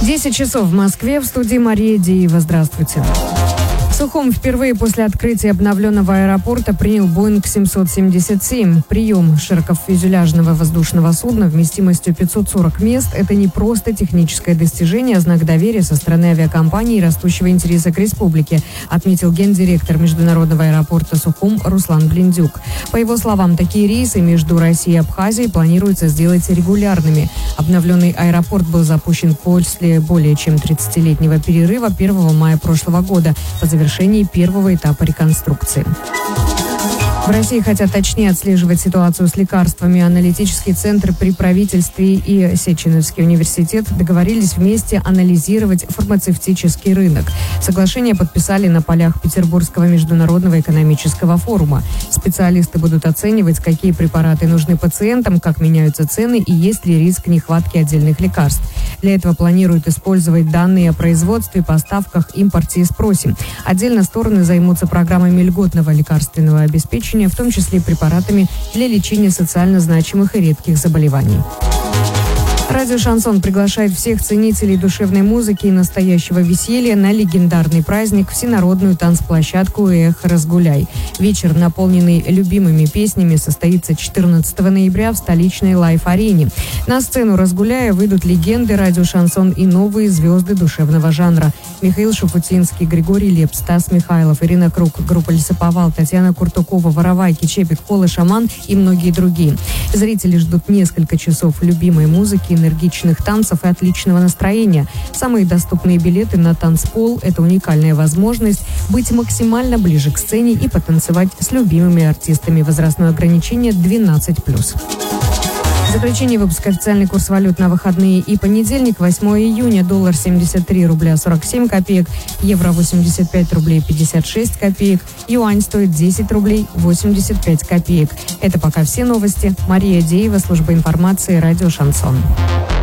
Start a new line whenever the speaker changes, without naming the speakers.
10 часов в Москве. В студии Мария Деева. Здравствуйте. Сухум впервые после открытия обновленного аэропорта принял Боинг 777. Прием широкофюзеляжного воздушного судна вместимостью 540 мест – это не просто техническое достижение, а знак доверия со стороны авиакомпании и растущего интереса к республике, отметил гендиректор международного аэропорта Сухум Руслан Блиндюк. По его словам, такие рейсы между Россией и Абхазией планируется сделать регулярными. Обновленный аэропорт был запущен после более чем 30-летнего перерыва 1 мая прошлого года по завершении первого этапа реконструкции. В России хотят точнее отслеживать ситуацию с лекарствами. Аналитический центр при правительстве и Сеченовский университет договорились вместе анализировать фармацевтический рынок. Соглашение подписали на полях Петербургского международного экономического форума. Специалисты будут оценивать, какие препараты нужны пациентам, как меняются цены и есть ли риск нехватки отдельных лекарств. Для этого планируют использовать данные о производстве, поставках, импорте и спросе. Отдельно стороны займутся программами льготного лекарственного обеспечения, в том числе препаратами для лечения социально значимых и редких заболеваний. Радио «Шансон» приглашает всех ценителей душевной музыки и настоящего веселья на легендарный праздник всенародную танцплощадку «Эх, разгуляй». Вечер, наполненный любимыми песнями, состоится 14 ноября в столичной лайф-арене. На сцену «Разгуляя» выйдут легенды радио «Шансон» и новые звезды душевного жанра. Михаил Шафутинский, Григорий Лепс, Стас Михайлов, Ирина Круг, группа «Лесоповал», Татьяна Куртукова, Воровайки, Чепик, Кола, Шаман и многие другие. Зрители ждут несколько часов любимой музыки, энергичных танцев и отличного настроения. Самые доступные билеты на танцпол – это уникальная возможность быть максимально ближе к сцене и потанцевать с любимыми артистами. Возрастное ограничение 12+. Заключение выпуска. Официальный курс валют на выходные и понедельник, 8 июня. Доллар 73 рубля 47 копеек, евро 85 рублей 56 копеек, юань стоит 10 рублей 85 копеек. Это пока все новости. Мария Деева, служба информации, радио «Шансон».